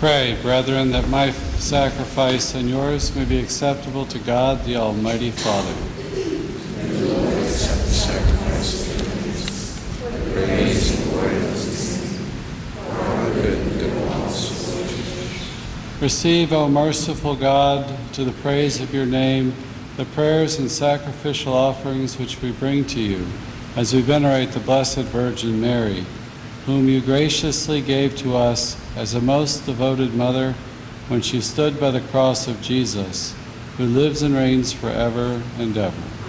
Pray, brethren, that my sacrifice and yours may be acceptable to God, the Almighty Father. And the Lord accept the sacrifice of your hands, praise and glory of his name, for our good and good of all souls. Receive, O merciful God, to the praise of your name, the prayers and sacrificial offerings which we bring to you as we venerate the Blessed Virgin Mary, whom you graciously gave to us as a most devoted mother when she stood by the cross of Jesus, who lives and reigns forever and ever.